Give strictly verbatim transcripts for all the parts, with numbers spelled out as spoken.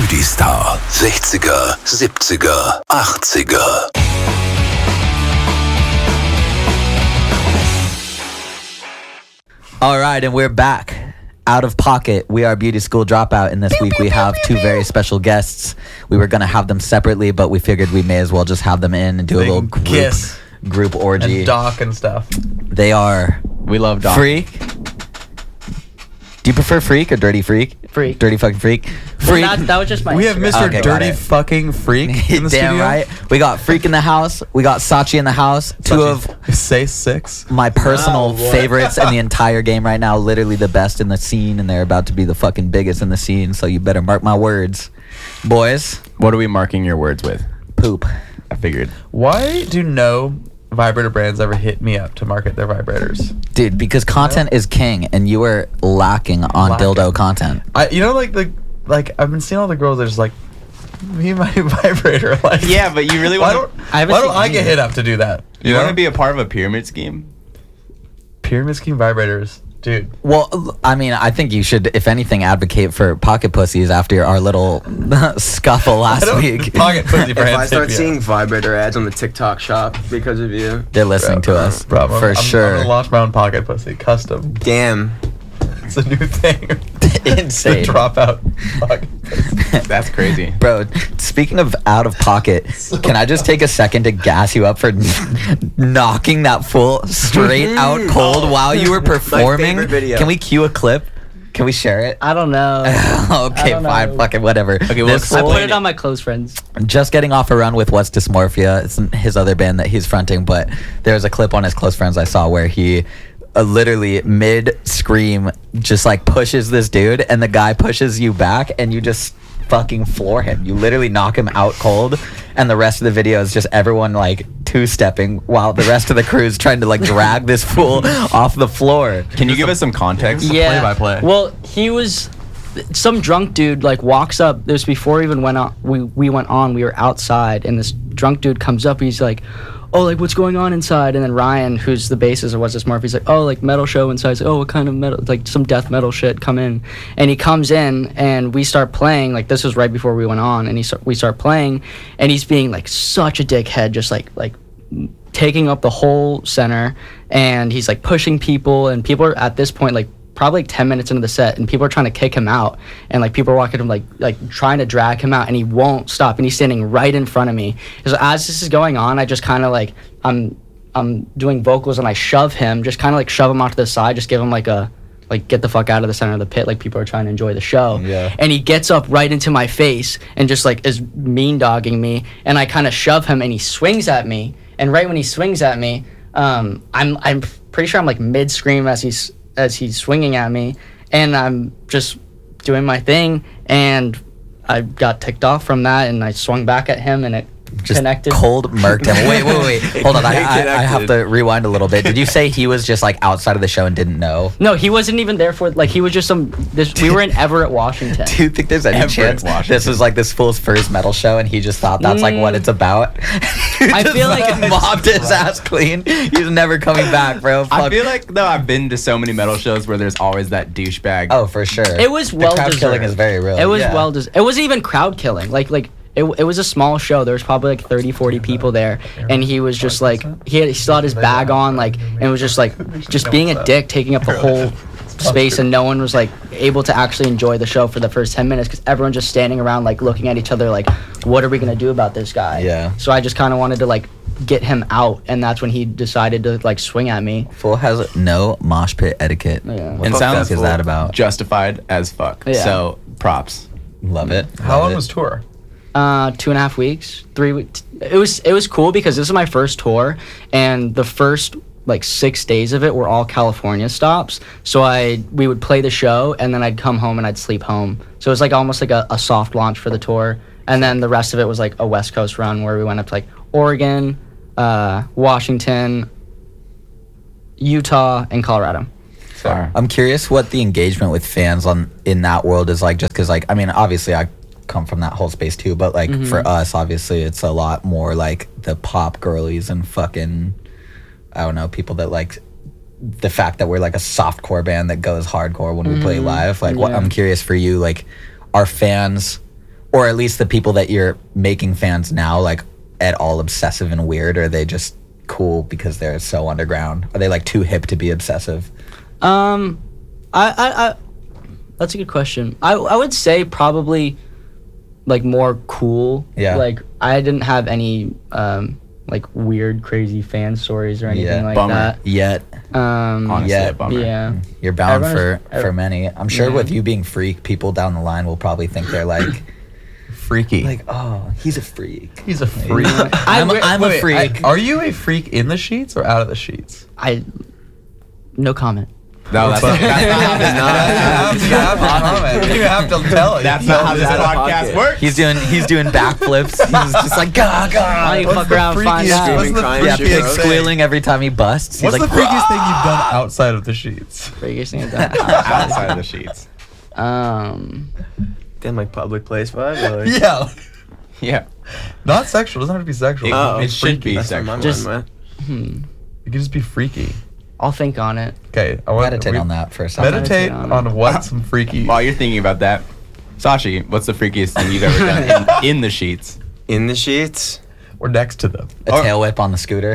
Beauty Star. sechziger, siebziger, achtziger. All right, and we're back. Out of pocket. We are Beauty School Dropout, and this week we have two very special guests. We were going to have them separately, but we figured we may as well just have them in and do a little group, kiss group orgy. and Doc and stuff. They are We love Doc. Freak. Do you prefer Freak or Dirty Freak? Freak. Dirty fucking Freak. Well, Freak. that, that was just my We have Instagram. Mister Okay, got Dirty it. fucking Freak in the Damn studio. right. We got Freak in the house. We got Sachi in the house. Two of Say six. my personal Oh, boy. favorites in the entire game right now. Literally the best in the scene, and they're about to be the fucking biggest in the scene. So you better mark my words, boys. What are we marking your words with? Poop. I figured. Why do no vibrator brands ever hit me up to market their vibrators? Dude, because content is king, and you are lacking on Lacking. dildo content. I, you know, like the like I've been seeing all the girls that are just like, me and my vibrator. Like, Yeah, but you really why want don't to. I haven't why don't seen I any. get hit up to do that? You You want know, to be a part of a pyramid scheme? pyramid scheme vibrators, dude. Well, I mean, I think you should, if anything, advocate for pocket pussies after our little scuffle I last don't- week. Pocket pussy If brands. I hit start me up. seeing vibrator ads on the TikTok shop because of you, They're listening to us Bro, I'm- for I'm, I'm sure. gonna launch my own pocket pussy, custom. damn. It's a new thing. Insane. The dropout pocket pussy. That's crazy. Bro, speaking of out of pocket, can I just take a second to gas you up for knocking that fool straight out cold while you were performing? favorite video. Can we cue a clip? Can we share it? I don't know. Okay, don't fine, know. fucking whatever. Okay, well, This I fool- put it on my close friends. just getting off a run with What's Dysmorphia. It's his other band that he's fronting, but there's a clip on his close friends I saw where he uh, literally mid scream just like pushes this dude, and the guy pushes you back, and you just fucking floor him. You literally knock him out cold, and the rest of the video is just everyone like two stepping while the rest of the crew is trying to like drag this fool off the floor. Can you give us some context? Yeah. Play-by-play. Well, he was some drunk dude like walks up. This before we even went on. We we went on. We were outside, and this drunk dude comes up. He's like, "Oh, like what's going on inside?" And then Ryan, who's the bassist of What's This Murphy, he's like, "Oh, like metal show inside." He's like, "Oh, what kind of metal? Like some death metal shit. Come in." And he comes in, and we start playing. Like this was right before we went on, and he start, we start playing, and he's being like such a dickhead, just like like taking up the whole center, and he's like pushing people, and people are at this point like probably like ten minutes into the set, and people are trying to kick him out, and like people are walking him like like trying to drag him out, and he won't stop, and he's standing right in front of me. So as this is going on, I just kind of like I'm I'm doing vocals, and I shove him, just kind of like shove him off to the side, just give him like a like get the fuck out of the center of the pit, like people are trying to enjoy the show. Yeah. And he gets up right into my face and just like is mean dogging me, and I kind of shove him, and he swings at me, and right when he swings at me, um, I'm I'm pretty sure I'm like mid scream as he's as he's swinging at me, and I'm just doing my thing, and I got ticked off from that, and I swung back at him, and it Just connected. cold murked him. Wait, wait, wait. Hold on. I, It I, I have connected. to rewind a little bit. Did you say he was just like outside of the show and didn't know? No, he wasn't even there for like he was just some. This we were in Everett, Washington. Do you think there's any Everett, chance Washington. this was like this fool's first metal show, and he just thought that's like what Mm. it's about? I feel like- fucking mobbed his ass clean. He's never coming back, bro. I Fuck. feel like though I've been to so many metal shows where there's always that douchebag. Oh, for sure. It was the well crowd deserved. killing is very real. It was yeah. well deserved. It wasn't even crowd killing. Like like it, it was a small show. There was probably like thirty, forty people there, and he was just like he had he still had his bag on, like, and was just like just being a dick, taking up the whole space, and no one was like able to actually enjoy the show for the first ten minutes because everyone's just standing around like looking at each other like, what are we gonna do about this guy? Yeah. So I just kind of wanted to like get him out, and that's when he decided to like swing at me. Fool has no mosh pit etiquette. Yeah. What And the sounds fuck is that about? Justified as fuck. Yeah. So props. Love it. How Love long it. was tour? Uh, two and a half weeks, three weeks. It was it was cool because this is my first tour, and the first like six days of it were all California stops. So I we would play the show, and then I'd come home and I'd sleep home. So it was like almost like a, a soft launch for the tour, and then the rest of it was like a West Coast run where we went up to like Oregon, uh, Washington, Utah, and Colorado. Fire. I'm curious what the engagement with fans on in that world is like, just because like I mean obviously I come from that whole space too, but like Mm-hmm. for us obviously it's a lot more like the pop girlies and fucking I don't know, people that like the fact that we're like a softcore band that goes hardcore when we play live. Like what Yeah. I'm curious for you, like are fans or at least the people that you're making fans now, like at all obsessive and weird, or are they just cool because they're so underground? Are they like too hip to be obsessive? Um, I, I, I that's a good question. I, I would say probably like more cool. Yeah. Like I didn't have any um like weird, crazy fan stories or anything Yeah. like Bummer. that. Yet, Um, Honestly, Yeah. a bummer. yeah. you're bound Everyone's- for for many. I'm sure Yeah. with you being freak, people down the line will probably think they're like, Freaky. like, oh, he's a freak. He's a freak. I'm, Wait, I'm wait, a freak. I- are you a freak in the sheets or out of the sheets? I, no comment. No, that's not, that's not how this You have to comment. You have to tell it. That's not how this Out of podcast pocket. works. He's doing he's doing backflips. He's just like, gah, Why gah. don't you What's fuck the around and find freakiest- out? what's the Crying Yeah, shit, big bro. squealing every time he busts. He's What's like, the freakiest thing you've done outside of the sheets? Biggest thing I've done. outside of the sheets. Um, Damn, like public place vibe. Or like, Yeah. Yeah. Not sexual. It doesn't have to be sexual. It, Oh, it should be that's what my sexual. Just- mind went. hmm. It could just be freaky. I'll think on it. Okay. I want meditate we- on that for a second. Meditate Meditate on on it. what some freaky. While you're thinking about that, Sashi, what's the freakiest thing you've ever done in, in the sheets? In the sheets. We're next to them. A Oh. tail whip on the scooter.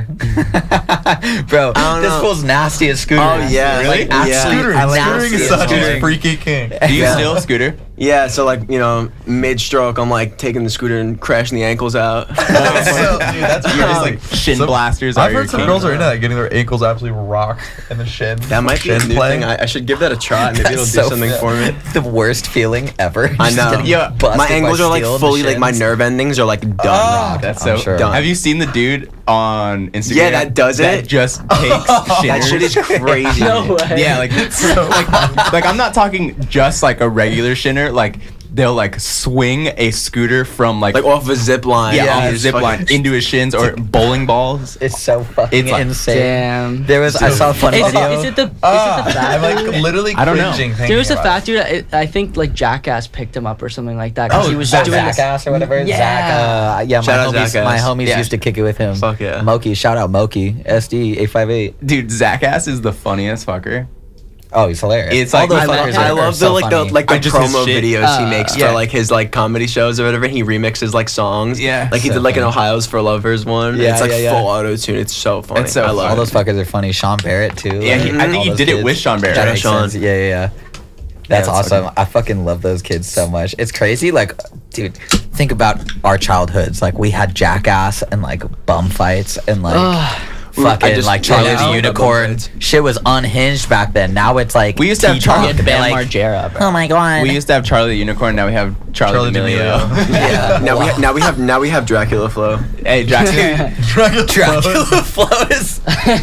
Bro, don't this know. fool's nasty as scooter. Oh, yeah. Really? Like, Yeah. absolute Scootering. I like Scootering nasty is as such a fuck. freaky king. Do you Yeah. still scooter? Yeah, so like, you know, mid stroke, I'm like taking the scooter and crashing the ankles out. So, dude, that's You're just crazy. like shin Some- blasters. I've are your heard some king. girls are into that, getting their ankles absolutely rocked and the shin. That might be a shin new play. thing. I, I should give that a try. Maybe it'll That's do so something fun. for me. The worst feeling ever. I Just know. getting Yeah, busted My by ankles are like steel in the fully like my shins. nerve endings are like done. Ah. That's I'm so sure. Done. Have you seen the dude on Instagram? Yeah, that does That it? just takes That shinners? shit is crazy. No way. Yeah, like, like, like I'm not talking just like a regular shinner. Like they'll like swing a scooter from like, Like off a zip line. yeah, and off you a just zip fucking- line into his shins or bowling balls. It's so fucking It's like- insane. Damn. There was I saw a funny Is video. it, is it the is Ah, it the fat I'm like dude? literally I don't know. cringing thinking There was a about fat it. dude. I, I think like Jackass picked him up or something like that. 'cause Oh, he was Zach- doing this- Jackass or whatever. Yeah. Zach, uh, yeah, my Shout out homies, Jackass. my homies Yeah. used to kick it with him. Fuck yeah. Moki, shout out Moki, S D eight five eight. Dude, Zackass is the funniest fucker. Oh, he's hilarious. It's All like- those I, lo- fuckers I are- are love the so like funny. the like I the just his promo shit. videos Uh, he makes yeah. for like his like comedy shows or whatever. He remixes like songs. Yeah. Like he So did like an funny. Ohio's for Lovers one. Yeah, it's like yeah, yeah. full auto tune. It's so funny. It's so I funny. love all it. those fuckers are funny. Sean Barrett too. Yeah, he- I think all he those did it kids. with Sean Barrett. That Shout out makes Sean. sense. Yeah, yeah, yeah. That's that's awesome. fucking- I fucking love those kids so much. It's crazy. Like, dude, think about our childhoods. Like, we had Jackass and like bum fights and like Ugh. fucking I just- like Charlie yeah, the I love Unicorn. bum fights. Shit was unhinged back then. Now it's like We used to have T-Top Charlie and the be Bam like, Margera, bro. oh my god. We used to have Charlie the Unicorn. Now we have Charlie, Charlie D'Amelio. D'Amelio. yeah. Now we ha- now we have now we have Dracula Flow. Hey, Jackson. Dracula. Dracula flows.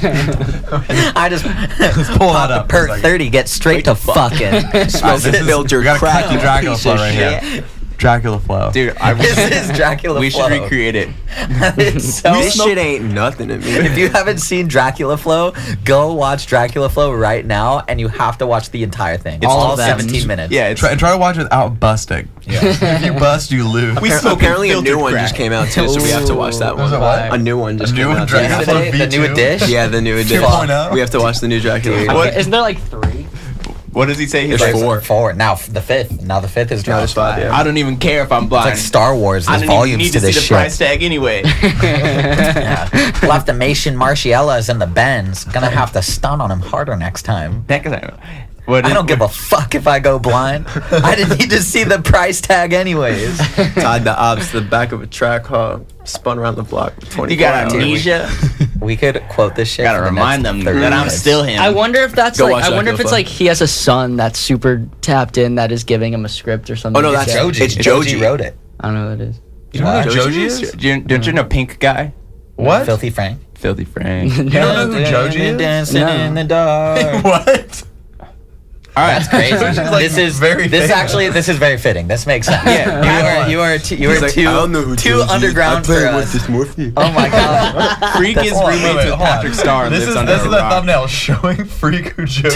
I just pull that pop up a perk for a second. thirty, get straight to fucking. Smoke This it, is- build your we gotta crack, cut the you Dracula piece flow of right shit. here. Dracula flow. Dude, I This is Dracula we Flow. should recreate it. It's so This shit ain't nothing to me. If you haven't seen Dracula Flow, go watch Dracula Flow right now, and you have to watch the entire thing. It's All all of them. seventeen minutes. Yeah, it's Try, try to watch it without busting. if you bust, you lose. We Appar- smoke apparently a filtered new one crack. just came out too, so we have to watch that There's one. a what? A new one just A new came one, out. Dracula Yeah. Flow Yesterday, the new V two? edition. Yeah, the new edition. two point oh? We have to watch the new Dracula. Dude. Flow. What? Isn't there like three? What does he say? He's There's like, four. Four. Now f- the fifth. Now the fifth is No, dropped. there's five. Yeah. I don't even care if I'm It's blind. like Star Wars. I There's don't even volumes need to to this see the shit. price tag anyway. Yeah. Left the Mason Marciellas and the Benz. Gonna have to stun on him harder next time. Heck, I don't- What I is- don't give a fuck if I go blind. I didn't need to see the price tag anyways. Tied the ops to the back of a track car, spun around the block. for twenty-four You got hours. amnesia. We could quote this shit. Gotta for the remind next them thirty that I'm minutes. still him. I wonder if that's Go like. watch I wonder if Dracula it's Flow. like he has a son that's super tapped in that is giving him a script or something. Oh, no, like that's that. Joji. It's Joji Joji. wrote it. I don't know who that is. You know who Joji Joji is? is? Do you, don't you know Pink Guy? What? Filthy Frank. Filthy Frank. You don't know who Joji is? Dancing No. in the dark. What? All right. That's crazy. Joji's, like, this is very This famous. actually. This is very fitting. This makes sense. Yeah. You are. You are. Too, you He's are like, too. I don't know who too Joji is. underground I play for with us. this Morphe. Oh my god. Freak is Hold on, wait, roommates wait, with hold on. Patrick Starr and This lives is under this a is the rock. thumbnail showing Freak who Joji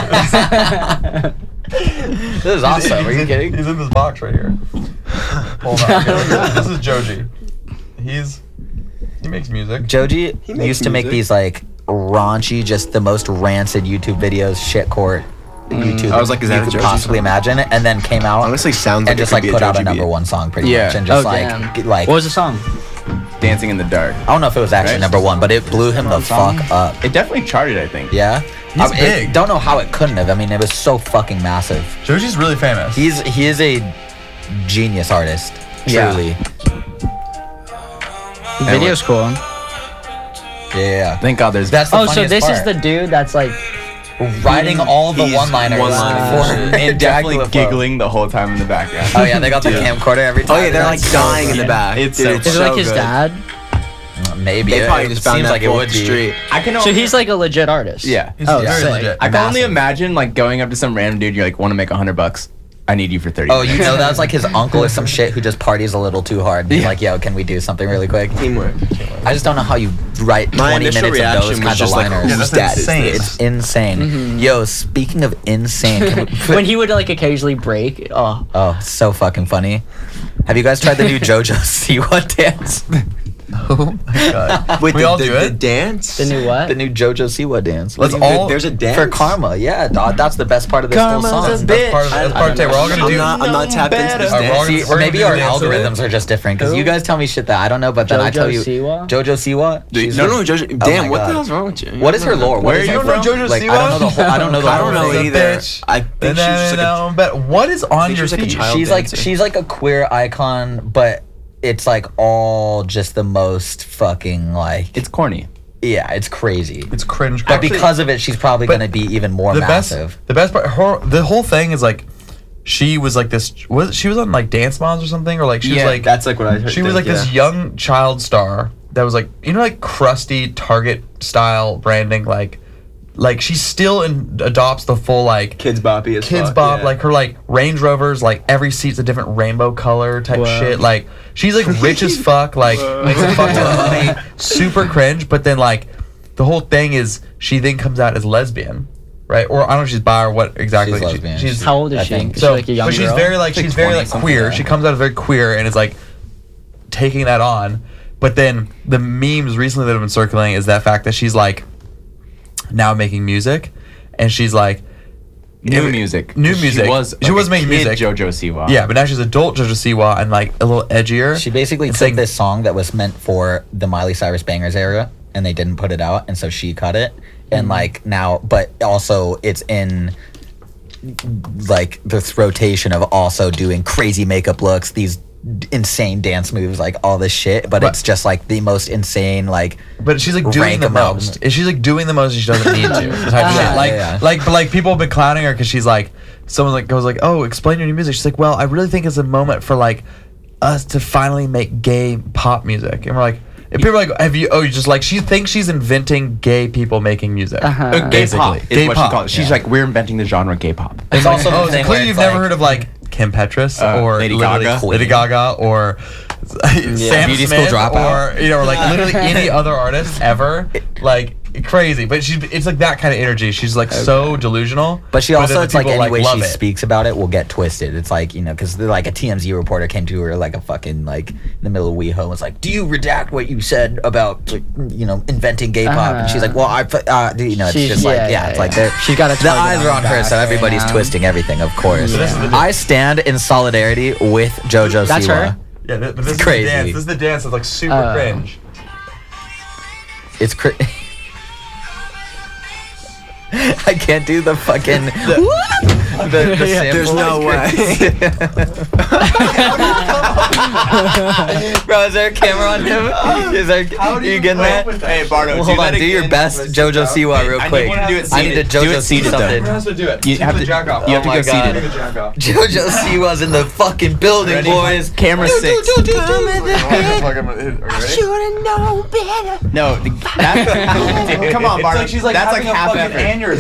is. This is awesome. Are you He's in- kidding? He's in this box right here. Hold on. Okay, this is Joji. He's he makes music. Joji He makes used to make music. these like raunchy, just the most rancid YouTube videos, shit court, YouTube I was like, is that you a could Joji possibly song? imagine, and then came out Honestly, sounds like and it just could like be a put out a Joji number beat. one song pretty Yeah. much, and just Oh, like damn. get, like What was the song? Dancing in the Dark. I don't know if it was actually Right? number one, but it blew him the Song? fuck up. It definitely charted, I think. Yeah, He's I, it- big. don't know how it couldn't have. I mean, it was so fucking massive. Joji's really famous. He's he is a genius artist. Yeah. Truly. Video's cool. Yeah. Thank God there's. That's the Oh, so funniest this is part. the dude that's like. writing all the He's one-liners one-liners. for and definitely Dracula Flow. giggling the whole time in the background. Oh yeah, they got the camcorder every time. Oh yeah, they're like That's so dying in the funny. back. It's Dude, so it's Is it so like his good. dad? Maybe. They it, probably it just found seems that like it off would the be. street. I can. So he's like a legit artist. Yeah. He's Oh, very sick. legit. I can only Massive. imagine like going up to some random dude. You're like, want to make a hundred bucks? I need you for thirty. Oh, you minutes." know that's like his uncle or some shit who just parties a little too hard. And he's Yeah. like, yo, can we do something really quick? Teamwork. I just don't know how you write My twenty initial minutes of reaction those was kinds of just like, liners. Yeah, whose that's dad is insane. this? It's insane. Mm-hmm. Yo, speaking of insane, can we- When he would like occasionally break. Oh. oh, so fucking funny. Have you guys tried the new JoJo Siwa dance? Oh my god. Wait, we the, all the, do the it. dance? The new what? The new JoJo Siwa dance. Let's What do you- all- There's a dance for karma. Yeah, dog, that's the best part of this whole Karma's song. a That's bitch. part of it. That's part of it. We're all gonna I'm do. not, I'm not tapped into this Alright, we're all dance. gonna- See, we're or maybe gonna our do the dance to it. algorithms are just different because Who? you guys tell me shit that I don't know, but then I JoJo tell you Siwa? JoJo Siwa. She's No, the- no, Jojo. Oh Damn, my what the God. hell's wrong with you? What is her lore? What Where is are her you from? JoJo Like, Siwa? I don't know the whole. I don't know the I whole don't know thing. either. Bitch. I think she's just like a, But what is on think your she's like a feet? child She's like dancer. she's like a queer icon, but it's like all just the most fucking like It's corny. yeah, it's crazy. It's cringe. But Actually, because of it, she's probably but gonna be even more the massive. best, the best part, her, the whole thing is like, she was like this. Was she was on like Dance Moms or something, or like she Yeah, was like that's like what I heard. she was like this young child star that was like, you know, like crusty Target style branding, like like she still in, adopts the full like Kids Boppy as Kids fuck, Bop, yeah. like her like Range Rovers, like every seat's a different rainbow color type Wow. shit. Like she's like rich as fuck, like makes a fuck ton of money, super cringe. But then like the whole thing is she then comes out as lesbian, right? Or I don't know if she's bi or what exactly. She's She- lesbian. she's How old is I she? think. Is so, she like a young but she's girl? very like Like she's very twenty like something, queer. yeah. She comes out as very queer and is like taking that on. But then the memes recently that have been circulating is that fact that she's like now making music, and she's like New it- music. new She music. was. She like was a making kid music. JoJo Siwa. Yeah, but now she's adult JoJo Siwa and like a little edgier. She basically It's took like- this song that was meant for the Miley Cyrus Bangers era, and they didn't put it out, and so she cut it, and like now, but also it's in like this rotation of also doing crazy makeup looks, these insane dance moves, like all this shit, but But- it's just like the most insane, like But she's like doing rank the amalgam- most. And she's like doing the most. And she doesn't need to. Type of Yeah, shit. Like, yeah, yeah. like, but like people have been clowning her because she's like, someone like goes like, "Oh, explain your new music." She's like, "Well, I really think it's a moment for like us to finally make gay pop music." And we're like, and people are like, "Have you? Oh, you just like she thinks she's inventing gay people making music." Uh-huh. Uh, gay Basically. pop is Gay what pop, she calls it. She's yeah. like, we're inventing the genre gay pop. it's also Oh, the so thing where clearly you've it's never like- heard of like Kim Petras Uh, or Lady literally Gaga? Lady Gaga or Sam Beauty School Smith Dropout. or you know, or like literally any other artist ever. Like crazy, but she it's like that kind of energy. She's like so delusional. But she then also, the it's like people, any way love she it. speaks about it will get twisted. It's like, you know, because like a T M Z reporter came to her like a fucking, like, in the middle of WeHo and was like, do you redact what you said about, like, you know, inventing gay pop? And she's like, well, I, uh, you know, it's She's- just like, yeah, yeah, yeah, it's like, yeah. they're- She's got a the target eyes on are on her her, back so right everybody's now. twisting everything, of course. So this is the- I stand in solidarity with JoJo That's Siwa. her? Yeah, th- but this is crazy. the dance. This is the dance that's like super Uh, cringe. It's cra- I can't do the fucking the, the, the sample. There's no Bro, is there a camera on him? Is there? you getting that? Hey, Bardo, Well, hold on. Do your best JoJo Siwa real I need quick. you to do it I need to seated. Do JoJo it see seated, though. something. has to do it? You have to. You have Oh to my go God. seated. JoJo Siwa's in the fucking building, Ready? boys. Camera Do, do, six. do, do, do. No, the- that's, dude, come on, Bardo. That's like half effort.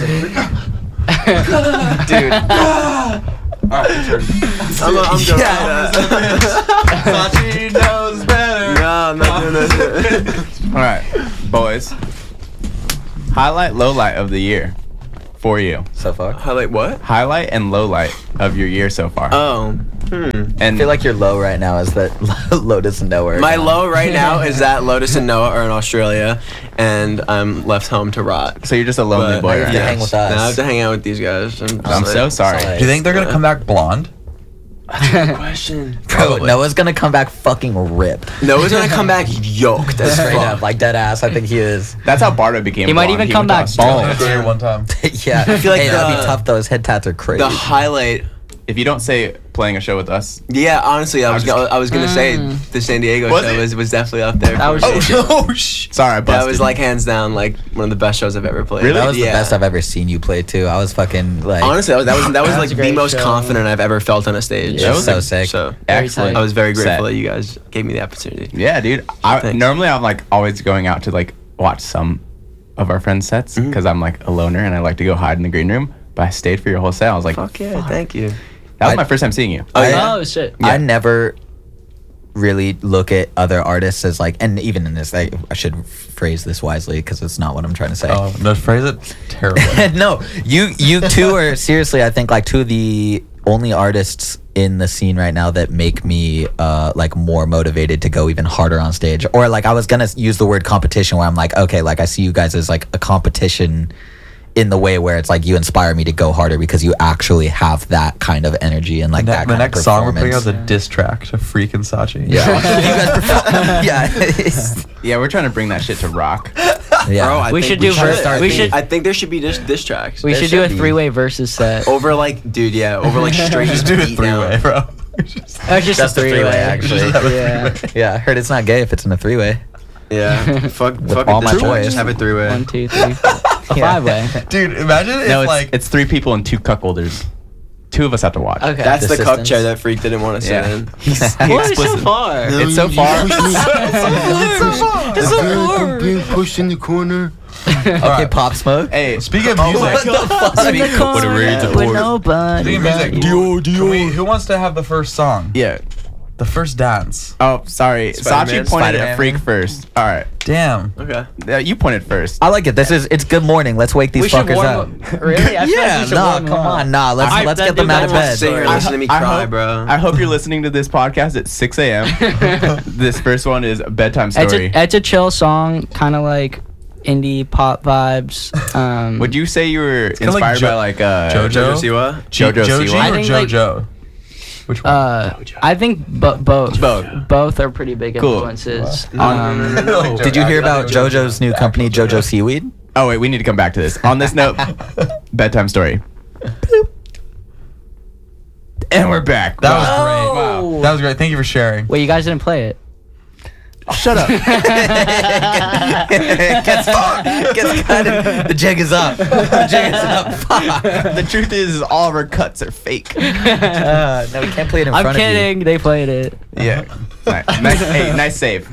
Dude. Alright, your turn. I'm, I'm done Yeah. with that. Sachi knows better. No, I'm not doing that shit. All right, boys. Highlight, lowlight of the year for you. So far. Highlight what? Highlight and lowlight of your year so far. Oh, hmm. And I feel like your low right now is that Lotus and Noah. are My gone. low right now is that Lotus and Noah are in Australia, and I'm left home to rot. so you're just a lonely But boy you right have to now. hang with us. Now I have to hang out with these guys. I'm, just I'm like- so sorry. Sorry. Do you think they're gonna come back blonde? Good question. Bro, Probably. Noah's gonna come back fucking ripped. Noah's gonna come back yoked as Straight fuck. up, like dead ass. I think he is. That's how Bardo became. He might blonde. even come went to back Australia. bald. There one time. yeah, I feel like hey, that'd be the- tough though. His head tats are crazy. The highlight. If you don't say playing a show with us, Yeah, honestly, I was just- go- I was gonna say Mm. the San Diego Was show it? was, was definitely up there. That for was- me. Oh, sh- sorry, I busted. That was like hands down like one of the best shows I've ever played. Really? that was yeah. the best I've ever seen you play too. I was fucking like. Honestly, that was that was, that was That like was a the great most show. confident I've ever felt on a stage. it That was was so a- sick. So excellent. I was very grateful set. that you guys gave me the opportunity. Yeah, dude. I, Thanks. normally I'm like always going out to like watch some of our friends' sets Mm-hmm. because I'm like a loner and I like to go hide in the green room. But I stayed for your whole set. I was like, Fuck yeah, thank you. that was I- my first time seeing you. Oh, yeah? Oh shit. I never really look at other artists as like, and even in this, I, I should phrase this wisely because it's not what I'm trying to say. Oh, no, phrase it terribly. no, you you two are seriously, I think, like two of the only artists in the scene right now that make me uh like more motivated to go even harder on stage. Or like I was gonna use the word competition where I'm like, okay, like I see you guys as like a competition in the way where it's like you inspire me to go harder because you actually have that kind of energy and like Ne- that the kind next of song we're putting out performance. is a diss track to Freak and Sachi. Yeah, you guys perform- yeah, it's- Yeah, we're trying to bring that shit to rock. yeah. Bro, I We think should do should. ver- start we the- should I think there should be diss, diss tracks. we There should do a should be. three-way versus set. over like, dude, yeah, over like straight Just do a beat three down. way, bro. Oh, just That's a the three-way. three-way, actually. Just have a Yeah. three-way. yeah, I heard it's not gay if it's in a three-way. Yeah, fuck, fuck all it, my diss track, boys. just have it three way. One, two, three. A Yeah. five-way. Dude, imagine if No, it's, like it's three people and two cuckolders. Two of us have to watch. Okay. That's the cup Assistance. chair that Freak didn't want to sit Yeah. in. He's What is so explicit. far? It's so far. It's so far. being pushed in the corner. Okay, Alright. Pop Smoke. Hey, Speaking of music, What the fuck? In the corner with nobody. speaking of music, but Dior, Dior. We, who wants to have the first song? yeah. The first dance. Oh, sorry. Spider-Man. Sachi pointed Spider-Man. at Freak first. All right. Damn. Okay. Uh, you pointed first. I like it. This is it's good morning. Let's wake these We should fuckers warm up. up. Really? I feel like Yeah, we should nah, warm them come up. on, nah. Let's I- let's that get them dude out of that bed. wants Sit here and I listen to me I cry, hope, bro. I hope you're listening to this podcast at six a.m. This first one is Bedtime It's Story. a, it's a chill song, kind of like indie pop vibes. Um, Would you say you were kinda like inspired Jo- by like uh, Jojo? Jojo Siwa? Jojo Joji Siwa? I or think, like- Jojo? Which one? Uh, I think bo- both. Both. Both are pretty big Cool. influences. No, no, no, Um, no, no, no. Did you hear about JoJo's new company, JoJo Seaweed? Oh wait, we need to come back to this. On this note, Bedtime Story. And we're back. That was Wow. great. Wow. That was great. Thank you for sharing. Wait, you guys didn't play it? Shut up. Gets fucked. Gets cut. The jig is up. The jig is up. Fuck. The truth is, all of our cuts are fake. Uh, no, we can't play it in I'm front kidding. They played it. Yeah. Nice. nice, hey, nice save.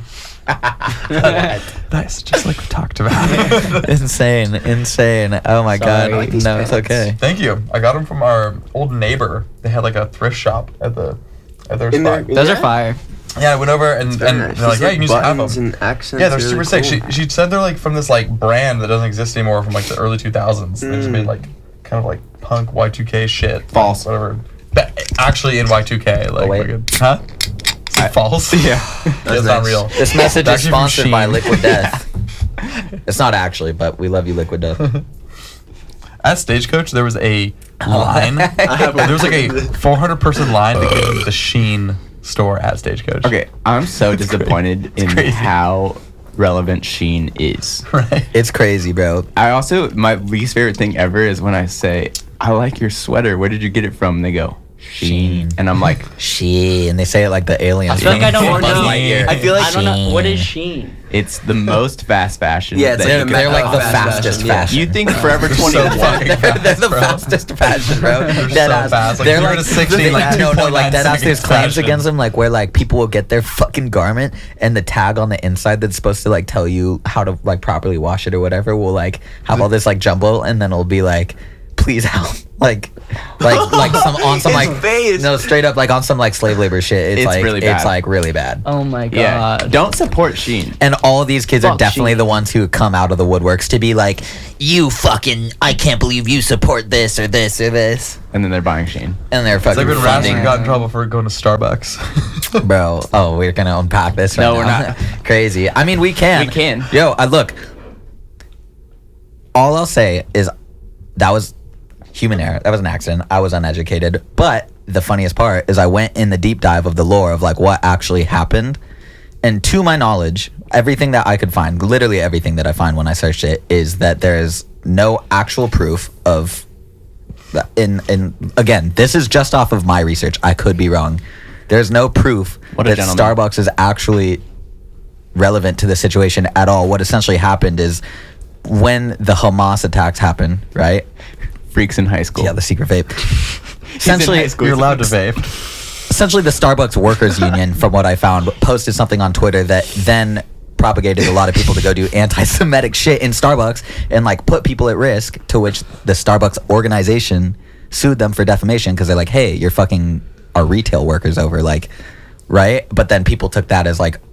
Nice, just like we talked about. of you. Insane, insane. Oh my Sorry. god. No, it's okay. Thank you. I got them from our old neighbor. They had like a thrift shop at the at their In spot. their- Those Yeah. are fire. Yeah, I went over and, and Very they're nice. like, These, yeah, you can just have them. buttons and accents. Yeah, they're really super sick. cool. She she said they're like from this like brand that doesn't exist anymore from like the early two thousands. They just Mm. made like kind of like punk Y two K shit. False. Whatever. But actually in Y two K, like, Oh, wait. fucking- huh? Is it false? Yeah. It's not nice. real. This message It's is actually from sponsored by Shein. Liquid Death. It's not actually, but we love you, Liquid Death. At Stagecoach, there was a line. have there was like a four hundred person line to get into the Sheen store at Stagecoach. Okay, I'm so It's disappointed crazy. It's in crazy. how relevant Sheen is. Right. It's crazy, bro. I also, my least favorite thing ever is when I say, I like your sweater. Where did you get it from? And they go, Sheen. Shein. And I'm like, She and they say it like the aliens. I feel like I don't Buzz know. Lightyear. I feel like I don't know. What is Shein. Sheen? it's the most fast fashion. Yeah, it's that like They're, the they're Met- like the fast fastest fashion, yeah. fashion. You think Forever So twenty-one. fucking they're, they're the bro. fastest fashion, bro. They're Dead so ass. fast. Like, they're zero like to sixty, like no, no, like two point nine dead ass. There's seconds claims fashion. against them, like where like people will get their fucking garment and the tag on the inside that's supposed to like tell you how to like properly wash it or whatever will like have all this like jumble and then it'll be like, please help. Like, like, like some on some His like face. no straight up like on some like slave labor shit. It's, It's like really it's bad. like really bad. Oh my god. Yeah. Don't support Sheen. And all of these kids are Fuck definitely Shein. the ones who come out of the woodworks to be like, you fucking, I can't believe you support this or this or this, And then they're buying Sheen. and they're It's fucking like when funding. Rasmus got in trouble for going to Starbucks. Bro, oh, we're gonna unpack this right No, now. we're not. Crazy. I mean, we can. We can. Yo, I look. All I'll say is that was human error. That was an accident. I was uneducated. But the funniest part is I went in the deep dive of the lore of like what actually happened. And to my knowledge, everything that I could find, literally everything that I find when I searched it, is that there is no actual proof of. In in again, this is just off of my research. I could be wrong. There's no proof What a that gentleman. Starbucks is actually relevant to the situation at all. What essentially happened is when the Hamas attacks happened, right? Freaks in high school. Yeah, the secret vape. He's in essentially, high school. You're allowed to vape. essentially the Starbucks Workers Union, from what I found, posted something on Twitter that then propagated a lot of people to go do anti-Semitic shit in Starbucks and like put people at risk, to which the Starbucks organization sued them for defamation because they're like, hey, you're fucking our retail workers over, like, right? But then people took that as like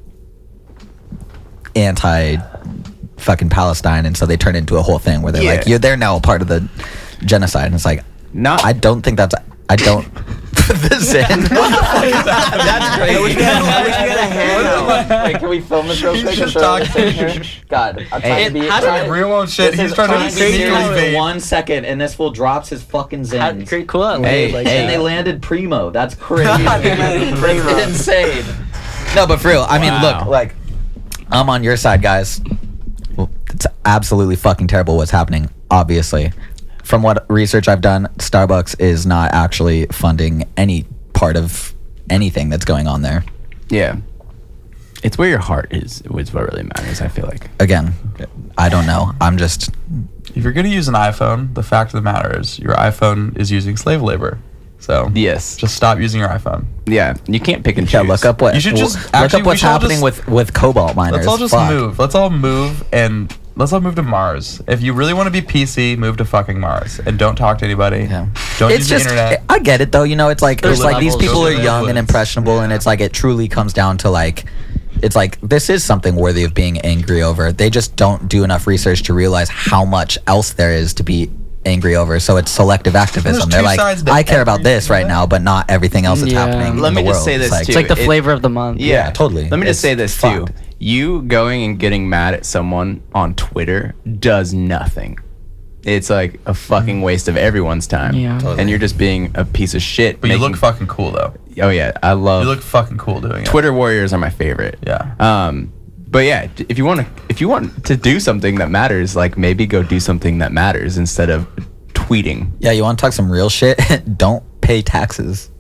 anti fucking Palestine, and so they turned into a whole thing where they're Yeah. like, you're they're now a part of the genocide. And it's like, Not- I don't think that's I don't put this in. That's crazy. I wish we had, I wish we had a handout. Wait, can we film this real He's quick? just and throw this in talking. here? God, I'm trying to be. how did trying- it Real old shit. this He's is trying to be sneakily serious for vape. one second, and this fool drops his fucking How- zins. Great, cool out. Hey, like hey. And they that. landed primo. That's crazy. They landed primo. That's insane. No, but for real, I mean, Wow. look, like, I'm on your side, guys. Well, it's absolutely fucking terrible what's happening, obviously. From what research I've done, Starbucks is not actually funding any part of anything that's going on there. Yeah. It's where your heart is, is what really matters, I feel like. Again, I don't know. I'm just If you're gonna use an iPhone, the fact of the matter is your iPhone is using slave labor. So Yes. just stop using your iPhone. Yeah. You can't pick and choose. yeah. Look up what You should just- look actually, up we what's should all happening just- with with cobalt miners. Let's all just Fuck. move. Let's all move and let's all move to Mars. If you really want to be P C, move to fucking Mars and don't talk to anybody. Yeah. Don't It's use just, the internet. I get it though. You know, it's like There's it's like these levels. people Go are to the young and woods. impressionable, and it's like it truly comes down to like, it's like this is something worthy of being angry over. They just don't do enough research to realize how much else there is to be angry over. So it's selective activism. There's They're two like, sides to I care about this right everything. now, but not everything else that's Yeah. happening. Let in me the just world. say this, like, too. It's like the It- flavor of the month. Yeah, Yeah, totally. Let me just It's say this too. fucked. You going and getting mad at someone on Twitter does nothing. It's like a fucking waste of everyone's time. Yeah. Totally. And you're just being a piece of shit. But you making- look fucking cool though. Oh yeah, I love You look fucking cool doing it. Twitter warriors are my favorite. Yeah. Um but yeah, d- if you want to if you want to do something that matters, like maybe go do something that matters instead of tweeting. yeah, you want to talk some real shit? Don't pay taxes.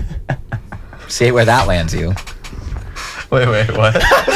See where that lands you. Wait, wait, what?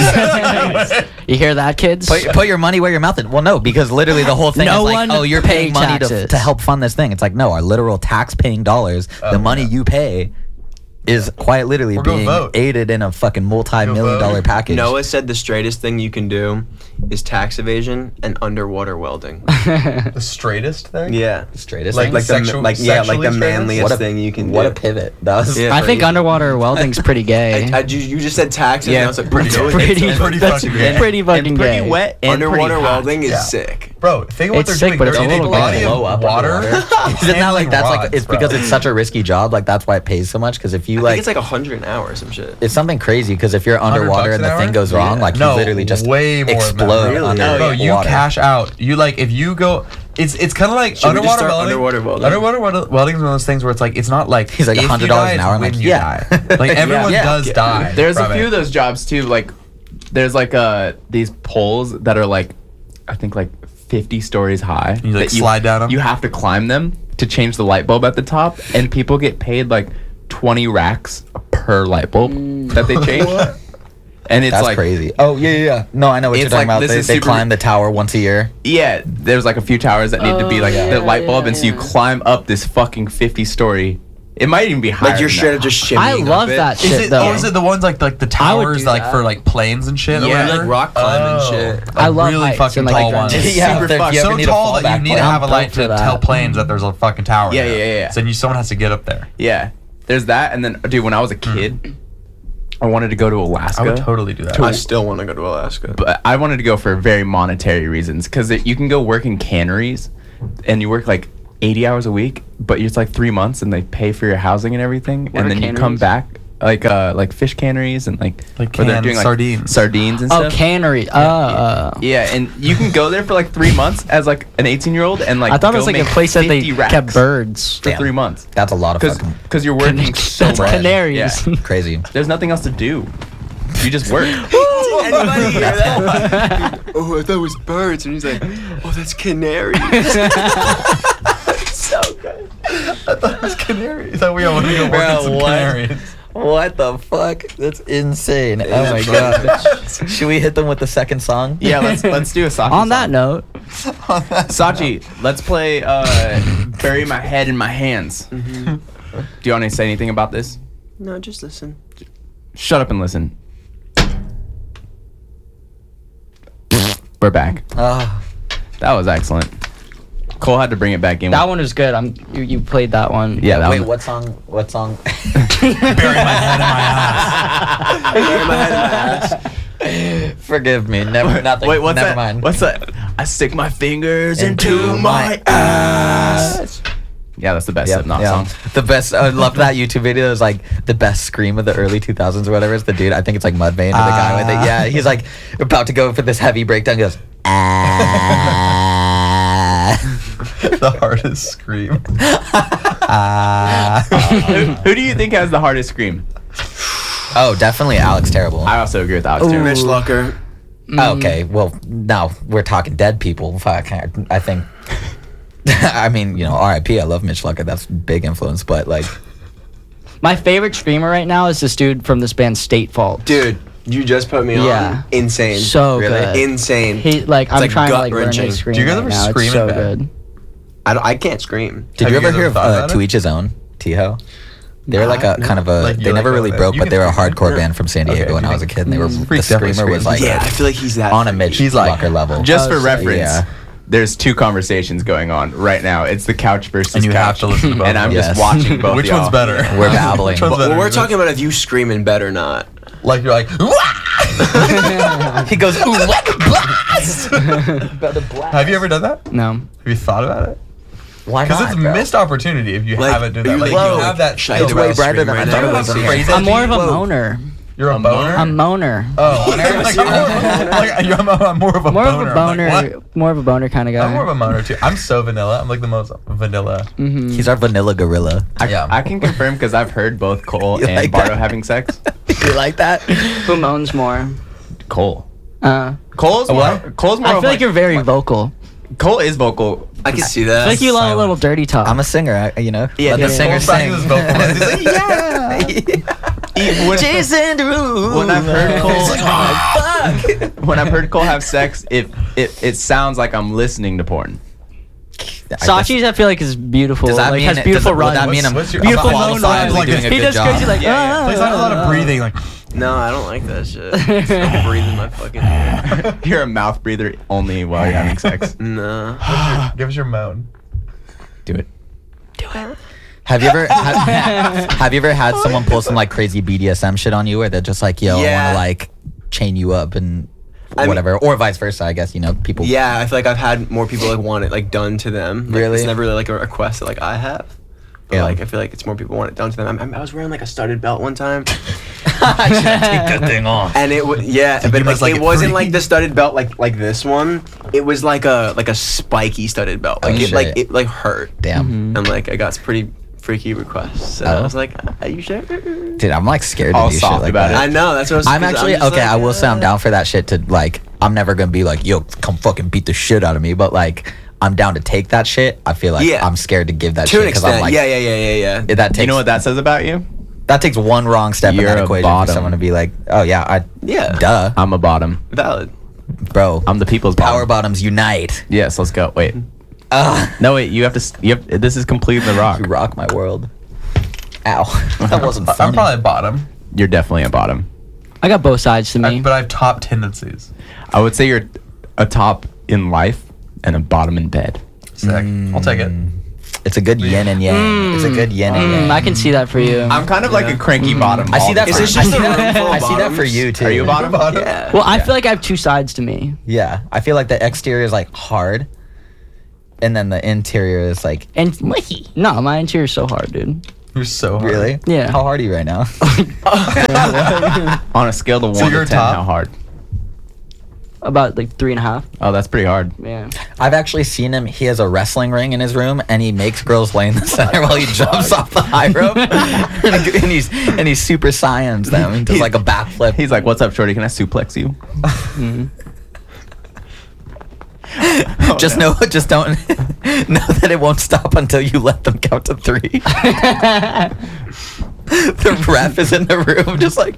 You hear that, kids? Put, put your money where your mouth is. Well, no, because literally the whole thing No is like, one oh, you're pay paying money to, taxes. to help fund this thing. It's like, no, our literal tax-paying dollars, Oh, the money yeah. you pay, is quite literally Or go being vote. aided in a fucking multi-million vote. dollar package. Noah said the straightest thing you can do is tax evasion and underwater welding. The straightest thing? Yeah. Straightest Like- thing? Like the Sexual- like yeah, like the sexually manliest what a, thing you can what do. a pivot. That was Yeah. I think Crazy. underwater welding's pretty gay. I, I, you, you just said taxes. Yeah, and I was like, pretty no, gay. pretty, it's- pretty that's fucking gay. pretty fucking and pretty gay. wet and Underwater pretty hot. welding is Yeah. sick. Bro, think of what It's they're sick, doing. but They're it's a in a little body gay. of Blow up water. underwater. Isn't that like that's like rods, it's because bro. it's such a risky job? Like that's why it pays so much. Because if you I like, think it's like a hundred an hour or some shit. it's something crazy. Because if you're one hundred underwater bucks and an the hour? thing goes wrong, Yeah. like no, you literally just way more explode than that. under Really? Bro, you water. cash out. You like if you go. It's it's kind of like Should we just underwater start welding. underwater welding? Underwater wel- welding is one of those things where it's like it's not like He's like if you one hundred dollars die, an it's hour. I'm when like, you yeah. die. Like everyone Yeah. does Yeah. die. There's a from few it. of those jobs too. Like, there's like uh these poles that are like, I think like fifty stories high. You, like, that slide down 'em? You have to climb them to change the light bulb at the top, and people get paid like twenty racks per light bulb that they change. And it's That's like crazy. Oh yeah, yeah, yeah. No, I know what you're It's talking like, about. this They, is they super- climb the tower once a year. Yeah, there's like a few towers that need to be Oh, like yeah, the light bulb, yeah, and so you yeah. climb up this fucking fifty story It might even be higher. Like you're than straight that. up just shimmying. I up love it. that Is shit it? though. Oh, is it the ones like like the I would towers do like that. for like planes and shit? or Yeah, whatever? like rock climbing Oh, shit. like I love really heights fucking and, like, tall like, ones. it's Yeah, super if fun. you ever So need a tall that you fallback need point. to have a I'm light built for to that. tell planes that there's a fucking tower. Yeah, there. yeah, yeah, yeah. So then you someone has to get up there. Yeah, there's that, and then dude, when I was a kid, I wanted to go to Alaska. I would totally do that. I still want to go to Alaska. But I wanted to go for very monetary reasons because you can go work in canneries, and you work like eighty hours a week, but it's like three months, and they pay for your housing and everything, What and are then you come canneries? back like uh like fish canneries and like Like where they're canned doing, like, sardines. sardines and Oh, stuff. cannery. Uh, uh, Yeah, and you can go there for like three months as like an eighteen year old and like I thought it go was like a make place that they fifty racks kept birds. for Damn. three months That's a lot of because fucking because you're working so That's much. canaries. Yeah. crazy. There's nothing else to do. You just work. Anybody hear that? Oh, I thought it was birds, and he's like, oh, that's canaries. So good. I thought it was canaries. I thought we all want to go work Bro, in some what? canaries. What the fuck? That's insane. Oh my god. Should we hit them with the second song? Yeah, let's let's do a Sachi On that song. note, Sachi, let's play uh, Bury My Head in My Hands. Mm-hmm. Do you want to say anything about this? No, just listen. Shut up and listen. We're back. Oh, That was excellent. Cole had to bring it back in. that one was good. I'm you, you played that one. Yeah, that wait, one. what song? What song? Bury my head in my ass. Bury my head in my ass. Forgive me. Never. Nothing. Wait, what's Never that? mind. What's that? I stick my fingers Into into, my my ass. Yeah, that's the best Yep, Slipknot yeah. song. The best. I love that YouTube video. It's like the best scream of the early two thousands or whatever. It's the dude. I think it's like Mudvayne or the guy with it. Ah. Yeah, he's like about to go for this heavy breakdown. He goes ah. The hardest scream. Ah. who, who do you think has the hardest scream? Oh, definitely Alex Terrible. I also agree with Alex. Ooh. Turner. Mitch Lucker. Oh, okay, well, now we're talking dead people. Fuck, I, I think. I mean, you know, R I P. I love Mitch Lucker. That's big influence, but like, My favorite screamer right now is this dude from this band State Fault. Dude, you just put me Yeah. on. Insane. So Really? good. Insane. He like It's, I'm like, trying to like learn gut-wrenching. his scream. Do you guys right ever now. scream It's in so bed? good. I, don't, I can't scream. did Have you you ever guys hear ever of thought uh, about To it? Each His Own? T-Ho? They were Nah, like a no. kind of a. Like, they you're never like really a- broke, you but can they were a scream. hardcore band from San Diego Okay, when you I was a can- kid, and they were. Mm, The Freak's definitely screamer was screaming. like Yeah, I feel like he's that. on a Mitch He's like- Lucker level. Just for Oh, so- reference, yeah. there's two conversations going on right now. It's the couch versus And you have couch. to listen to both And of I'm them. just Yes. watching both. Which y'all. one's better? We're babbling. Which one's Well, better? we're talking about if you scream in bed or not. Like you're like. He goes, ooh, what the blast? Have you ever done that? No. Have you thought about it? Why Because not? it's a bro? missed opportunity if you Like, haven't done are that. you Like, like, you yo, have that should I skill. It's do way a brighter scream than I right thought now? it was. That's Yeah. crazy. I'm more of a Whoa. moaner. You're a A boner? A moaner. Oh, like, I'm, more, like, you're, I'm, I'm more of a More boner. of a I'm boner. like, what? more of a boner kind of guy. I'm more of a moaner too. I'm so vanilla. I'm like the most vanilla. Mhm. He's our vanilla gorilla. I, Yeah. I can confirm because I've heard both Cole You and like Bardo that? having sex. You like that? Who moans more? Cole. Uh, Cole's more. What? Cole's more. I of feel like you're very vocal. Cole is vocal. I can see I that. feel like you love a silent. little dirty talk. I'm a singer, I, you know. Yeah, Let yeah, the yeah. singer Cole's practicing sing. his vocal lines. He's like, yeah. When, Jason Derulo. when I've heard Cole, It's like, oh, fuck. when I've heard Cole have sex, it it it sounds like I'm listening to porn. Sachi's, I feel like, is beautiful. Does that like, mean has it- beautiful does it- would runs. that mean I'm What's your- beautiful I'm moan qualified, runs. like, doing a He good does job. crazy like. Yeah, yeah. "Ah, There's not a lot ah, of breathing. Like, No, I don't like that shit. I'm breathing my fucking ear. You're a mouth breather only while you're having sex. No. give us your moan. Do it. Have you ever have, have you ever had someone pull some like crazy B D S M shit on you, where they're just like, "Yo, I want Yeah. to like chain you up and I mean- whatever," or vice versa? I guess you know people. Yeah, I feel like I've had more people like want it like done to them. Like, Really? It's never really like a request that like I have. But Yeah. like I feel like it's more people want it done to them. I, I was wearing like a studded belt one time, Take that thing off. and it was yeah, but you like, must like it it wasn't free. like the studded belt like like this one. It was like a like a spiky studded belt. Like Oh, it shit. like it like hurt, Damn, and like I got pretty freaky requests. And Oh. I was like, "Are you sure?" dude, I'm like scared to All do shit soft like about that. I know that's what I was. I'm 'cause actually just okay. like, I will say I'm uh, down for that shit. To like, I'm never gonna be like, "Yo, come fucking beat the shit out of me," but like, I'm down to take that shit. I feel like Yeah. I'm scared to give that To an shit because extent, I'm like, yeah, yeah, yeah, yeah, yeah. it- that takes You know what that says about you? that takes one wrong step in You're that a equation bottom. for someone to be like, "Oh yeah, I Yeah. duh, I'm a bottom. Valid. bro." I'm the people's Power bottom. bottoms unite. Yes, let's go. Wait. Uh, No, wait. You have to. s- You have. This is completely the rock. you rock my world. Ow, that wasn't funny. I'm probably bottom, You're definitely a bottom. I got both sides to I, me. but I have top tendencies. I would say you're a top in life and a bottom in bed. Sick. I'll take it. It's a good yin and yang. It's a good yin and yang. Mm, I can see that for you. I'm kind of like Yeah. a cranky bottom. I see that. Is For, this I just see a that, room full of I see that for bottoms? you too. Are you a bottom? Bottom. Yeah. well, I feel like I have two sides to me. Yeah, I feel like the exterior is like hard, and then the interior is like And no, my interior is so hard, dude. You're so hard. really. Yeah. How hard are you right now? On a scale of So one you're to ten, top? how hard? About like three and a half. Oh, that's pretty hard. Yeah. I've actually seen him. He has a wrestling ring in his room, and he makes girls lay in the center while he jumps off the high rope, and, he- and he's and he super saiyans them and does like a backflip. He's like, "What's up, shorty? Can I suplex you?" Oh, just no. know, just don't know that it won't stop until you let them count to three. The ref is in the room, just like.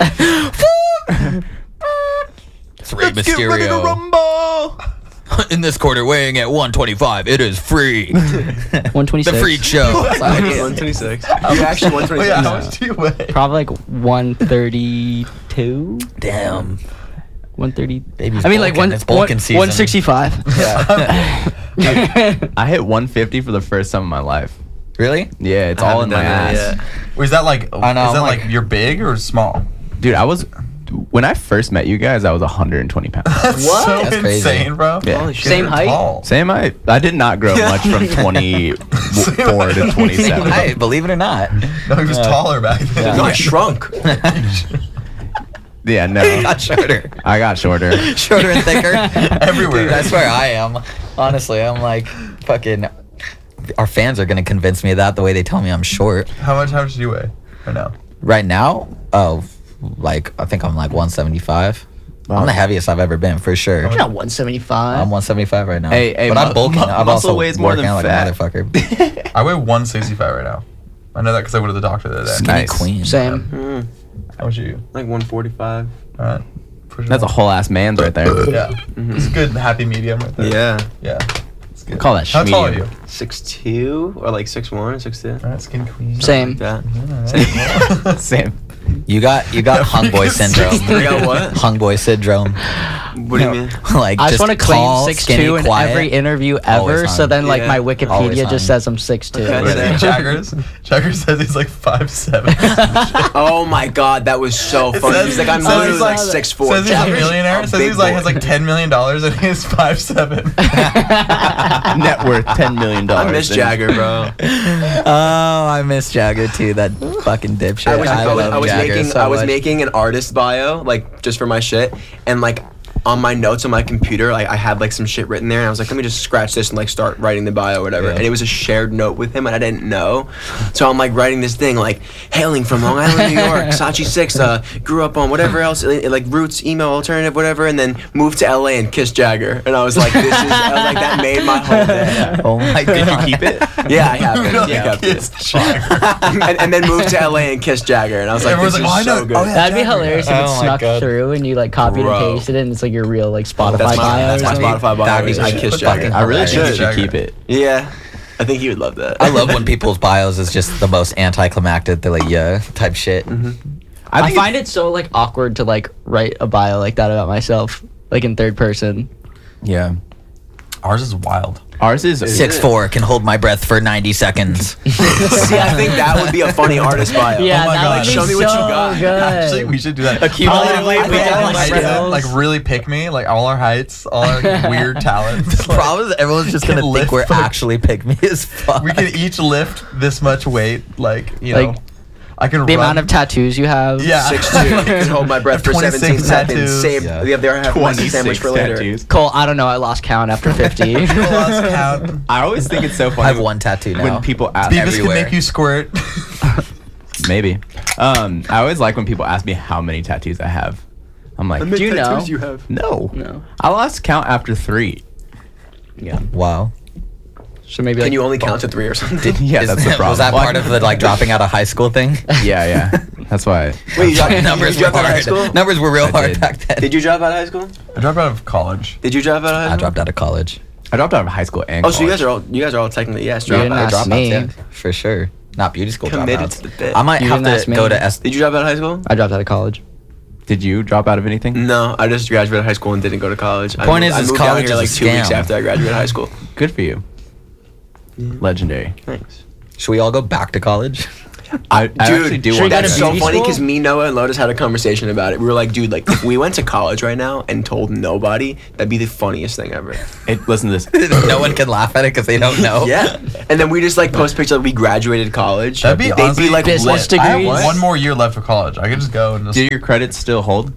It's Rey Mysterio. rumble. In this quarter, weighing at one twenty-five, it is free. one twenty-six. The freak show. one twenty-six. You actually one Oh, twenty-six. yeah, how much do you weigh? Probably like one thirty-two. Damn. one thirty. Baby's I mean, like bulking. one, It's bulking season. one sixty-five. Yeah. I hit one fifty for the first time in my life. Really? Yeah, it's I all in haven't my done ass. that yet. Or is that like? I know, Is that I'm like, like- you're big or small? Dude, I was when I first met you guys, I was one hundred twenty pounds. That's What? so That's crazy. insane, bro. Yeah. Holy shit. Same You're height? tall. Same height. I did not grow much from twenty-four to twenty-seven. Hey, believe it or not. No, he was taller back then. No, I shrunk. Yeah, no. Got shorter. I got shorter. Shorter and thicker. Everywhere. Dude, I swear I am. Honestly, I'm like, fucking. Our fans are going to convince me of that the way they tell me I'm short. How much? How much do you weigh right now? Right now, oh, like, I think I'm like one seventy-five. Wow. I'm the heaviest I've ever been, for sure. You're not one seventy-five. I'm one seventy-five right now. Hey, hey, but I'm mu- bulking. mu- I'm muscle also weighs more working than out like fat. a motherfucker. I weigh one sixty-five right now. I know that because I went to the doctor the other day. Skinny Nice. queen. Same. Mm, How much are you? like one forty-five. All right. Push it That's a on. whole ass man's right there. Yeah. It's a good happy medium right there. Yeah. Yeah. It's good. Call that How tall are you? medium. six two or like six one, six two. All right, skin queen. Same. That. All right. Same. You got you got hung boy syndrome. You got what? Hung boy syndrome. What do you mean? Like I just want to claim tall, six skinny, two in quiet. every interview Always ever. So on. then, like, Yeah. my Always Wikipedia on. just says I'm six two. Okay. What is it? Jaggers? Jaggers says he's like five seven. Oh my god, that was so It funny. says- He's like, I'm says literally he's like like- six four. Says he's a millionaire. Says he's like has like ten million dollars and he's five seven. Net worth ten million dollars. I miss Jagger, bro. Oh, I miss Jagger too. That fucking dipshit. I was, I was, love I was Jagger making so I was much. making an artist bio like just for my shit, and like on my notes on my computer, like I had like some shit written there, and I was like, let me just scratch this and like start writing the bio or whatever. Yeah. And it was a shared note with him, and I didn't know. So I'm like writing this thing like, hailing from Long Island, New York, Sachi Six, uh, grew up on whatever else, uh, like roots, emo, alternative, whatever, and then moved to L A and kissed Jagger. And I was like, this is, I was like, that made my whole day. Oh my god. Did you keep it? Yeah, I have it. Yeah, I kept it. It's Jagger. and, and then moved to L A and kissed Jagger, and I was like, Everyone's this like, is oh, I so know. good. Oh, yeah. That'd be Jagger. hilarious if Oh it my snuck God. through and you like copied Bro. and pasted it and it's like your real like Spotify That's my, bio. that's or my something. Spotify bio. That'd be is I fucking kissed Jagger. I really hilarious. think you should Jagger. keep it. Yeah, I think he would love that. I love when people's bios is just the most anticlimactic. They're like, yeah, type shit. I, think find it so like awkward to like write a bio like that about myself, like in third person. Yeah. Ours is wild. Ours is Six four can hold my breath for ninety seconds. See, I think that would be a funny artist bio. Yeah, Oh my that God. would be Show me so what you got. good. Actually, we should do that. Accumulatively, All we our- got, all our like, heights, skills. like really pick me, like all our heights, all our weird talents. The problem is everyone's just can gonna think lift we're fuck- actually pygmy as fuck. We can each lift this much weight, like you Like, know. I can The run. amount of tattoos you have. yeah, Six two. Can hold my breath for twenty-six seventeen seconds. tattoos. Save Yeah. the other half of the sandwich for later. tattoos. Cole, I don't know. I lost count after fifty. Lost count. I always think it's so funny. I have one tattoo now. when people ask Beavis can everywhere. make you squirt. maybe. Um, I always like when people ask me how many tattoos I have. I'm like, Do you know? You have? no, No. I lost count after three. Yeah. Wow. So maybe Can like you only count to three or something? Yeah, Is- that's the problem. Was that Well, part of the like dropping out of high school thing? Yeah, yeah. That's why. Wait, you dropped, Numbers you were dropped out of high school? hard. Numbers were real I hard did. back then. Did you drop out of high school? I dropped out of college. Did you drop out of high school? I dropped out of college. I dropped out of high school and Oh, so you guys college. are all you guys are all technically yes, You drop didn't out. ask Dropouts, me. yeah, for sure. Not beauty school Committed dropouts. to the bit. I might You have didn't ask to me. go to S. Did you drop out of high school? I dropped out of college. Did you drop out of anything? No, I just graduated high school and didn't go to college. I Point moved, is, I is moved out college here is a like two weeks scam. after I graduated high school. Good for you. Legendary. Thanks. Should we all go back to college? I, I Dude, actually do should want we go That's to so beauty funny school? because me, Noah, and Lotus had a conversation about it. We were like, dude, like if we went to college right now and told nobody, that'd be the funniest thing ever. It, listen to this. No one can laugh at it because they don't know. Yeah. And then we just like post pictures like we graduated college. That'd be They'd honestly be like business lit. I have degrees. one more year left for college. I could just go and just. Do your credits still hold?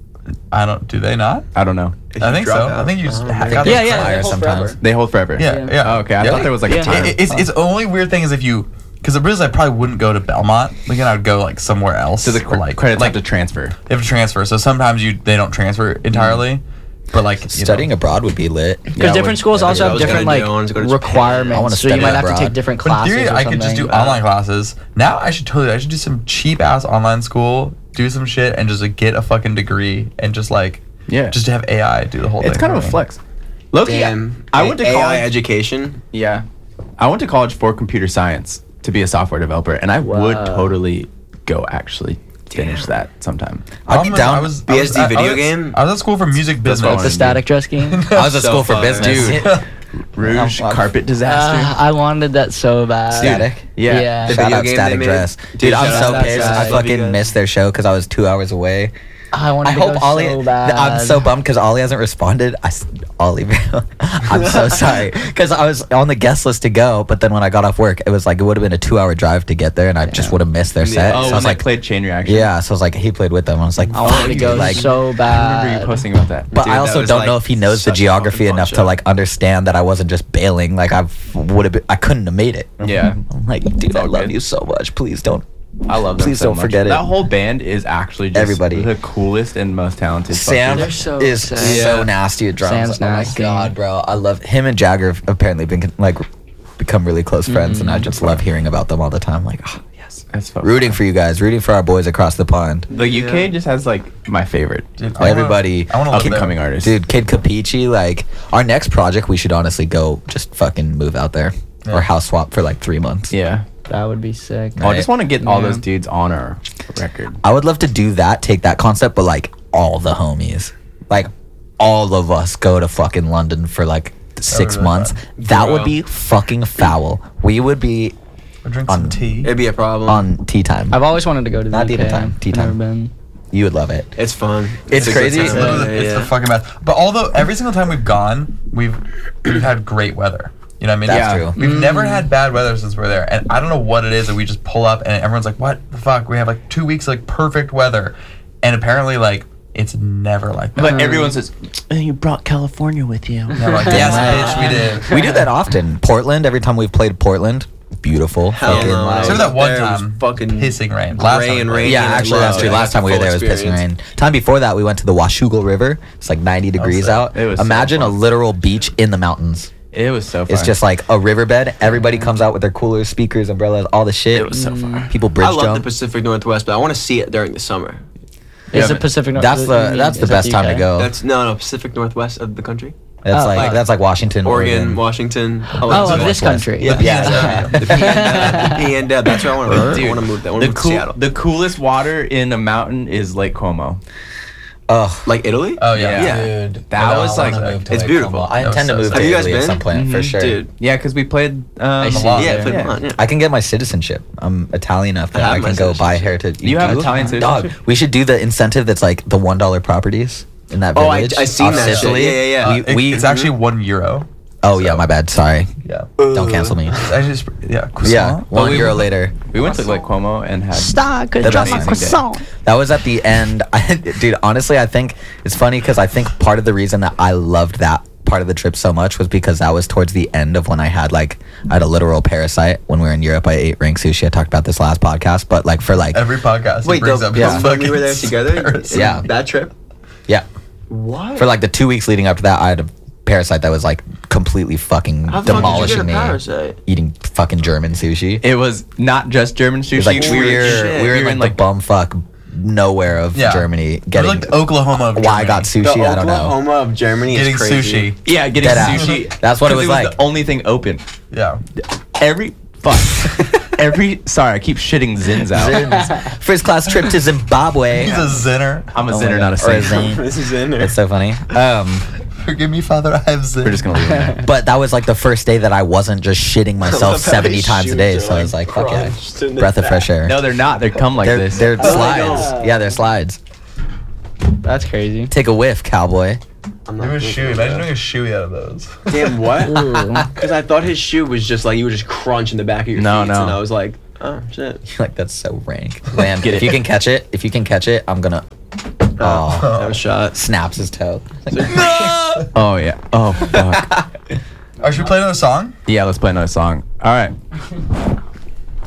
I don't. Do they not? I don't know. If I you think so. drop I out. think you just Oh, hack man. out. Yeah, the yeah, credits. Fire they hold sometimes. forever. They hold forever. Yeah, Yeah. yeah. Oh, okay. I Yeah. thought there was like Yeah. a time. It, it's it's only weird thing is if you because the reason I probably wouldn't go to Belmont. Like, I would go like somewhere else. so the or, cr- like credits like have to transfer. they have to transfer. So sometimes you they don't transfer entirely, but like you Studying know, abroad would be lit. Because Yeah, I different would- schools yeah, also I have was gonna different do- I wanted to go like to Japan. I wanna requirements, so you study might have to abroad. take different But in classes. theory, or I could just do something. online classes. Now I should totally I should do some cheap ass online school, do some shit, and just like, get a fucking degree and just like Yeah. just to have A I do the whole thing. It's kind of for a me. flex. Loki, Damn. I went to A I college. education. Yeah. I went to college for computer science to be a software developer, and I would Wow. totally go actually finish Damn. that sometime. I'd be I'm a- down. I was, B S D I was, I video was- game? I was at school for music That's what I business. The static dress game. I was at So school for fun. business. Dude. Rouge I'm- carpet disaster. Uh, I wanted that so bad. Static. yeah. yeah. The Shout video out game Static they Dress. made? Dude, I'm shout so out pissed. Static I Dress. fucking missed their show because I was two hours away. I wanted I to hope go Ollie. so bad. I'm so bummed because Ollie hasn't responded. I, s- Ollie, I'm so sorry because I was on the guest list to go, but then when I got off work, it was like it would have been a two-hour drive to get there, and I just would have missed their set. Oh, so I when was they like, played Chain Reaction. yeah. So I was like, he played with them. I was like, I wanted to fuck, go dude, like, so I bad. remember you posting about that. But Dude, I that also was, don't like, know if he knows the such a geography fucking fun enough to show. like understand that I wasn't just bailing. Like I would have, I couldn't have made it. Yeah. I'm like, dude, I all love good. you so much. Please don't. I love them Please so don't much. forget it. That whole band is actually just Everybody. the coolest and most talented. Sam fuckers. They're so is sick. so Yeah. nasty at drums. Sam's oh nasty. my god, bro! I love him and Jagger have apparently been like become really close friends, and I just love hearing about them all the time. Like, oh, yes, That's fun. rooting for you guys, rooting for our boys across the pond. The U K Yeah. just has like my favorite. Dude, I wanna- Everybody, I want to up and coming artists. dude, Kid Capici. Like our next project, we should honestly go just fucking move out there Yeah. or house swap for like three months. Yeah. That would be sick. Oh, I just want to get all Yeah. those dudes on our record. I would love to do that, take that concept, but like all the homies, like all of us go to fucking London for like six really months. fun. That Bro. would be fucking foul. We would be Or drink on- some tea. It'd be a problem. on tea time. I've always wanted to go to the Not U K. even time, tea I've never time. been. You would love it. It's fun. It's a good crazy. time. It's, Yeah, literally the, Yeah, it's yeah. the fucking best. But although every single time we've gone, we've we've had great weather. You know what I mean? That's Yeah. true. We've never had bad weather since we're there, and I don't know what it is that we just pull up and everyone's like, "What the fuck?" We have like two weeks of, like perfect weather, and apparently like it's never like that. But everyone says, "Oh, you brought California with you." And I'm like, Yes, yes, bitch, we did. We do that often. Portland, every time we've played Portland, beautiful. Hell fucking, no. like- Except that one There was time, fucking pissing rain. Last gray time and we rain. played. Yeah, and actually, that's love true. it. Last time we were Full there, it was pissing experience. rain. Time before that, we went to the Washougal River. It's like ninety degrees sick. out. It was so Imagine a fun. literal beach in the mountains. It was so fun. It's just like a riverbed. Everybody comes out with their coolers, speakers, umbrellas, all the shit. It was so fun. People bridge I love the jump. Pacific Northwest, but I want to see it during the summer. Is Yeah, the Pacific North? That's you the mean- that's the is that best time to U K? go. That's no, no, Pacific Northwest of the country. That's Oh, like like- that's like Washington, Oregon, Oregon. Washington. Oh, of this country. Yeah, Yeah. the P N W. The P N W. That's where I want to. Dude, I want to move. That. I want the to move to cool, Seattle. the coolest water in a mountain is Lake Como. Ugh. Like Italy. Oh yeah, Yeah. dude. That I was, wanna like- move to it's Lake beautiful. Como. I That was intend to so move sick. to Have you guys Italy at been? some point for Mhm. sure. Dude. Yeah, because we played um, see. Milan. Yeah, Yeah. play Yeah. Milan, yeah. I can get my citizenship. I'm Italian enough that I have I, my can go buy citizenship. heritage. You have do? Italian Dog, citizenship? we should do the incentive that's like the one dollar properties in that Oh, I- village. I seen off that shit. Sicily. Yeah, yeah, yeah. Uh, We, it- we- it's actually one euro. oh yeah, my bad. Sorry. Yeah. Don't cancel me. I just yeah. Yeah, croissant? one we- euro later. We went to Lake Como and had. Stop! Could The drop best my thing. croissant. That was at the end. I, dude, honestly, I think it's funny because I think part of the reason that I loved that part of the trip so much was because that was towards the end of when I had like I had a literal parasite when we were in Europe. I ate rank sushi. I talked about this last podcast, but like for like Every podcast. he Wait, brings the, up yeah. his when we were fucking there together. parasite. in Yeah. That trip. yeah, What? for like the two weeks leading up to that, I had a parasite that was like completely fucking How the fuck did you demolishing get a me. parasite? Eating fucking German sushi. It was not just German sushi. It was like we were, we shit. we were in like the bumfuck nowhere of Yeah. Germany We're getting like the Oklahoma of why I Germany. got sushi. The I don't know. Oklahoma of Germany Getting is crazy. sushi. yeah, getting Dead ass. sushi. That's what it 'Cause was It was like. the only thing open. Yeah. Every fuck. every. Sorry, I keep shitting Zins out. Zins. First class trip to Zimbabwe. He's a zinner. I'm a Oh my Zinner, God. not a Or a Saint. Zane. This is in there. It's so funny. Um, Forgive me, Father, I have zin. We're just gonna leave it there. but that was like the first day that I wasn't just shitting myself love how seventy his times a shoes day. are, So I was like, fuck yeah, crunched in the breath of back. fresh air. No, they're not. They come like they're this. they're Oh, slides. no. Yeah, they're slides. That's crazy. Take a whiff, cowboy. I'm Do a doing shoey. that. Imagine doing a shoey out of those. Damn, what? Ooh. Because I thought his shoe was just like you would just crunch in the back of your No, feet. no. And I was like, oh shit. Like that's so rank. Lamb, Get if it. you can catch it, if you can catch it, I'm gonna. Oh, Oh, that was shot. snaps his toe. Oh yeah. Oh fuck. Are should we play another song? Yeah, let's play another song. All right.